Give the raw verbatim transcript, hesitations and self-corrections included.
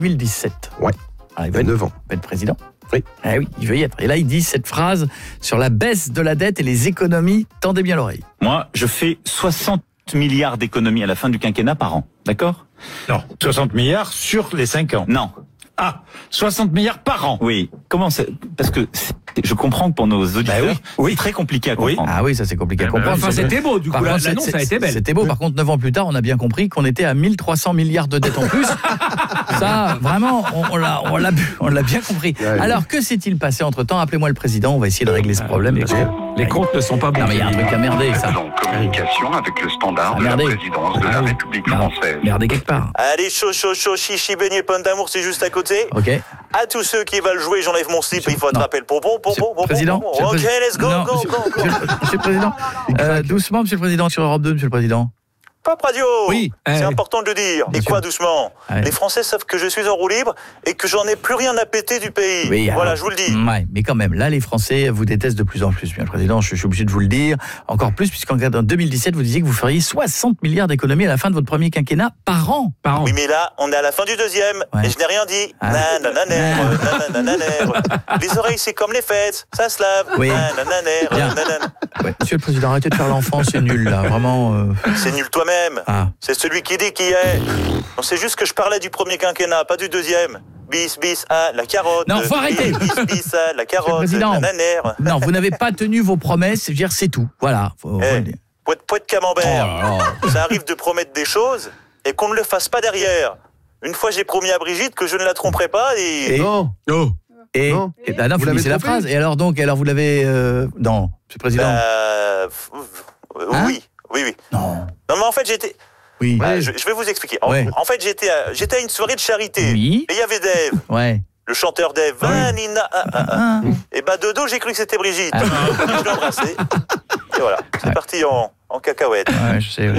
deux mille dix-sept. Ouais. Ah, il Il va y a être, neuf ans. il va être président. Oui. Eh oui, il veut y être. Et là, il dit cette phrase sur la baisse de la dette et les économies. Tendez bien l'oreille. Moi, je fais soixante milliards d'économies à la fin du quinquennat par an. D'accord ? Non, soixante milliards sur les cinq ans. Non. Ah, soixante milliards par an. Oui. Comment c'est ? Parce que c'est- je comprends que pour nos auditeurs, Bah oui. Oui. c'est très compliqué à Oui. comprendre. Ah oui, ça c'est compliqué à Eh ben, comprendre. enfin, C'est- c'était beau, du Par coup, la- contre, l'annonce c'est- a été belle. C'était beau. Par contre, neuf ans plus tard, on a bien compris qu'on était à mille trois cents milliards de dettes en plus. Ça, vraiment, on, on l'a, on l'a, on l'a bien compris. Ouais, Alors, que s'est-il passé entre-temps ? Appelez-moi le président, on va essayer de régler ce problème. Les, parce que- les comptes ne sont pas bons. Non, mais il y a un truc à merder, ça. En communication avec le standard Ah, de la merdez. présidence de Ah la oui. République Non, française. Merdez quelque part. Allez, chaud, chaud, chaud, chichi, beignet, pomme d'amour, c'est juste à côté. Ok. À tous ceux qui veulent jouer, j'enlève mon slip et il faut Non. attraper le pompon, pompon, Monsieur le pompon, Président, pompon. Monsieur le Ok, Président. let's go, Non, go, monsieur- go, go. Monsieur, monsieur le Président, euh, doucement, Monsieur le Président, sur Europe deux, Monsieur le Président. Pop Radio. Oui. C'est Eh. important de le dire. Et Monsieur. quoi, doucement Ouais. Les Français savent que je suis en roue libre et que j'en ai plus rien à péter du pays. Oui, voilà, alors, je vous le dis. Ouais, mais quand même, là, les Français vous détestent de plus en plus, Monsieur le Président. Je, je suis obligé de vous le dire. Encore plus, puisqu'en deux mille dix-sept, vous disiez que vous feriez soixante milliards d'économies à la fin de votre premier quinquennat par an. Par an. Oui, mais là, on est à la fin du deuxième Ouais. et je n'ai rien dit. Ah. Nanananer, nanananer. Les oreilles, c'est comme les fêtes, ça se lave. Oui. Nanananer, Bien. nanana. Ouais, Monsieur le Président, arrêtez de faire l'enfant, c'est nul, là. Vraiment. euh, C'est nul toi-même. Ah. C'est celui qui dit qui est. Non, c'est juste que je parlais du premier quinquennat, pas du deuxième. Bis, bis, ah, la carotte. Non, faut arrêter. Bis, bis, bis, ah, la carotte. Président. Nananer. Non, vous n'avez pas tenu vos promesses, je veux dire, c'est tout. Voilà. Faut- faut Eh, le dire. Poète, poète camembert. Oh là là. Ça arrive de promettre des choses et qu'on ne le fasse pas derrière. Une fois, j'ai promis à Brigitte que je ne la tromperai pas et... Et- Non. Oh. Et, Non. et bah non, Vous finissez l'avez la trompé phrase. Et alors donc, alors vous l'avez euh, non, Monsieur le Président. Euh, f- f- Hein oui, oui, oui. Non. Non, mais en fait, j'étais... Oui. Ah, je, je vais vous expliquer. En, Ouais. en fait, j'étais à, j'étais à une soirée de charité. Oui. Et il y avait Dave, Ouais. le chanteur Dave. Vanina, ah, ah, ah. Ah, Et bah, de dos, j'ai cru que c'était Brigitte. Ah. Je l'ai embrassé. Et voilà, c'est Ouais. parti en, en cacahuète. ouais, je sais.